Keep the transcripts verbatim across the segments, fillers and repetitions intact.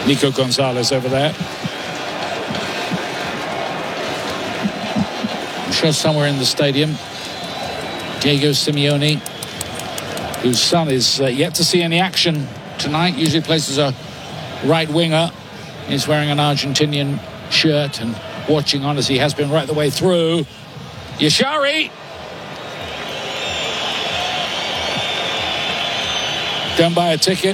Nico Gonzalez over there. I'm sure somewhere in the stadium, Diego Simeone, whose son is uh, yet to see any action tonight, usually plays as a right winger, is wearing an Argentinian shirt and watching on as he has been right the way through. Yashari. Don't buy a ticket.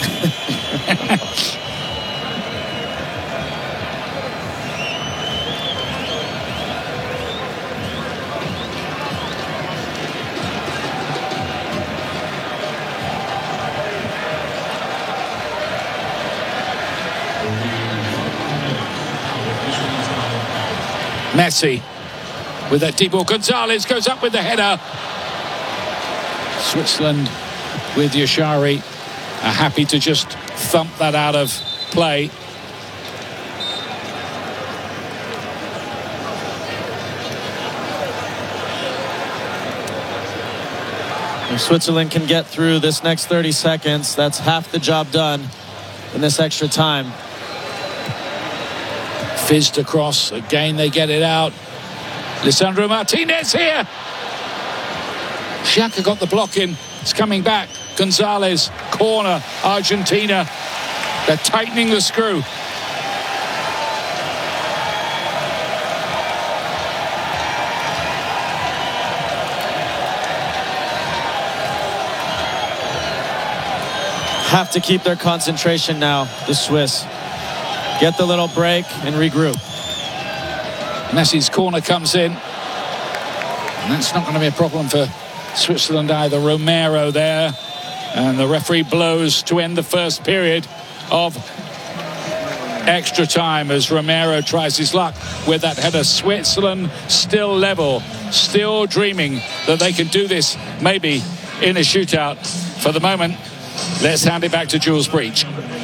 Messi with that deep ball. Gonzalez goes up with the header. Switzerland with Yashari are happy to just thump that out of play. If Switzerland can get through this next thirty seconds, that's half the job done in this extra time. Fizzed across. Again, they get it out. Lisandro Martinez here. Xhaka got the block in. It's coming back. Gonzalez, corner, Argentina. They're tightening the screw. Have to keep their concentration now, the Swiss. Get the little break and regroup. Messi's corner comes in. And that's not going to be a problem for Switzerland either. Romero there. And the referee blows to end the first period of extra time as Romero tries his luck with that header. Switzerland still level, still dreaming that they can do this maybe in a shootout. For the moment, let's hand it back to Jules Breach.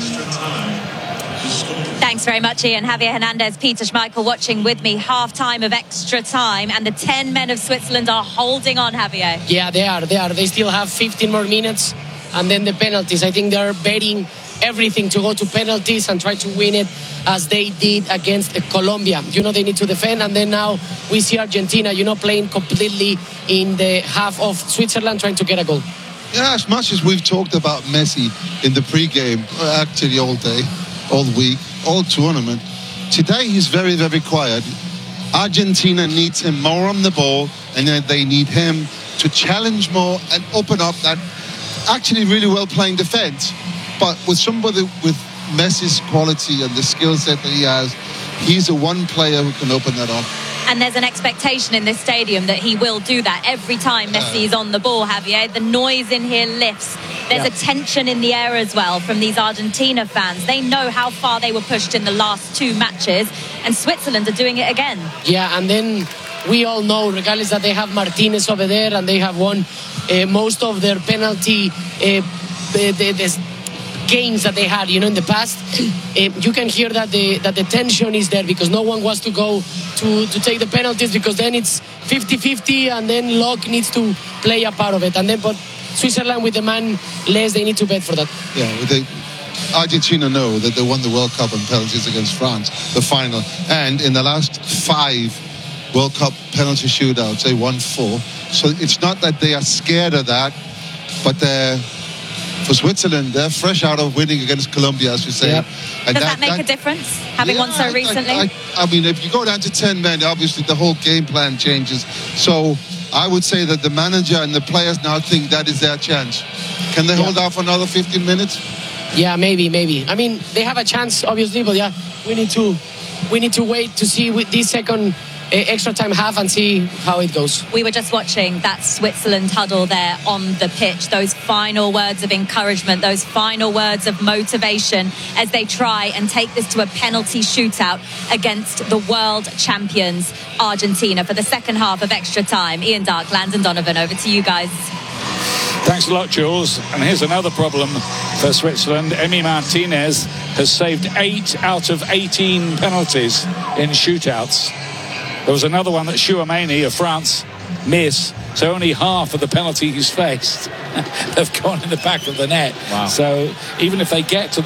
Thanks very much, Ian. Javier Hernandez, Peter Schmeichel watching with me. Half time of extra time, and the ten men of Switzerland are holding on, Javier. Yeah, they are. They are. They still have fifteen more minutes, and then the penalties. I think they're betting everything to go to penalties and try to win it as they did against Colombia. You know, they need to defend, and then now we see Argentina, you know, playing completely in the half of Switzerland, trying to get a goal. Yeah, as much as we've talked about Messi in the pre-game, actually all day, all week, all tournament, today he's very, very quiet. Argentina needs him more on the ball, and then they need him to challenge more and open up that actually really well-playing defense. But with somebody with Messi's quality and the skill set that he has, he's the one player who can open that up. And there's an expectation in this stadium that he will do that every time Messi is on the ball, Javier. The noise in here lifts. There's yeah. a tension in the air as well from these Argentina fans. They know how far they were pushed in the last two matches, and Switzerland are doing it again. Yeah, and then we all know, regardless that they have Martinez over there and they have won uh, most of their penalty uh, the, the, the games that they had, you know, in the past, uh, you can hear that the that the tension is there because no one wants to go to, to take the penalties because then it's fifty fifty and then luck needs to play a part of it. And then, but Switzerland with the man less, they need to bet for that. Yeah, they, Argentina know that they won the World Cup on penalties against France, the final. And in the last five World Cup penalty shootouts, they won four. So it's not that they are scared of that, but they're for Switzerland, they're fresh out of winning against Colombia, as you say. Yep. And Does that, that make that, a difference, having yeah, won so recently? I, I, I mean, if you go down to ten men, obviously the whole game plan changes. So I would say that the manager and the players now think that is their chance. Can they yeah. hold out for another fifteen minutes? Yeah, maybe, maybe. I mean, they have a chance, obviously, but yeah, we need to we need to wait to see with this second Uh, extra time half and see how it goes. We were just watching that Switzerland huddle there on the pitch. Those final words of encouragement, those final words of motivation as they try and take this to a penalty shootout against the world champions Argentina for the second half of extra time. Ian Darke, Landon Donovan, over to you guys. Thanks a lot, Jules. And here's another problem for Switzerland. Emi Martinez has saved eight out of eighteen penalties in shootouts. There was another one that Chouameni of France missed, so only half of the penalty he's faced have gone in the back of the net. Wow. So even if they get to the